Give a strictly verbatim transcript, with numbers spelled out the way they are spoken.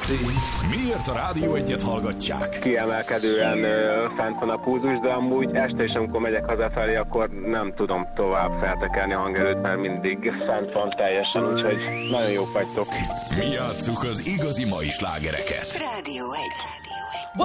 Marci, miért a Rádió Egyet hallgatják? Kiemelkedően ö, fent van a pulzus, de amúgy este is, amikor megyek hazafelé, akkor nem tudom tovább feltekelni a hangerőt, mert mindig fent van teljesen, úgyhogy nagyon jók vagytok. Mi játsszuk az igazi mai slágereket. Rádió egy.